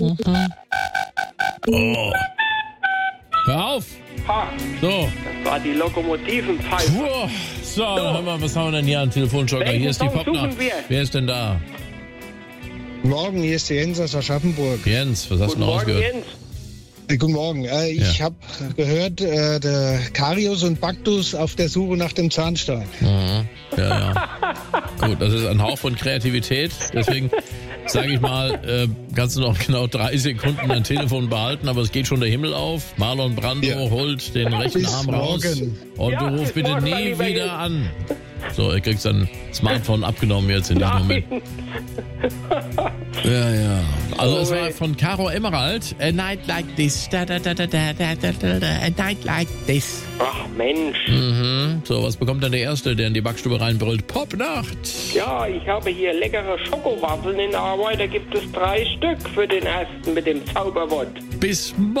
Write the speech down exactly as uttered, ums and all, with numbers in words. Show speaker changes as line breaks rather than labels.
Mhm. Oh. Hör auf!
Ha,
So.
das war die Lokomotivenpfeife.
Puh. So, dann haben wir, was haben wir denn hier an Telefonjoker?
Welchen
Hier ist die
Song
Popnacht.
suchen wir?
Wer ist denn da?
Morgen, hier ist der Jens aus Aschaffenburg.
Jens, was hast
Guten
du noch
Morgen,
ausgehört?
Jens.
Äh, guten Morgen. Äh, ich
Ja.
habe gehört, äh, der Karius und Baktus auf der Suche nach dem Zahnstein.
Mhm. Ja, ja. Gut, das ist ein Hauch von Kreativität. Deswegen sage ich mal, äh, kannst du noch genau drei Sekunden dein Telefon behalten, aber es geht schon der Himmel auf. Marlon Brando
Ja.
holt den rechten
Bis
Arm raus.
morgen.
Und
Ja,
du rufst
bis
bitte
morgen,
nie
mein lieber
wieder
Jens.
an. So, er kriegt sein Smartphone abgenommen jetzt in diesem Moment. Ja, ja. Also es war von Caro Emerald. A night like this. Da, da, da, da, da, da, da, da, da, a night like this.
Ach Mensch.
Mhm. So, was bekommt dann der Erste, der in die Backstube reinbrüllt? Popnacht.
Ja, ich habe hier leckere Schokowaffeln in Arbeit. Da gibt es drei Stück für den Ersten mit dem Zauberwort.
Bis morgen.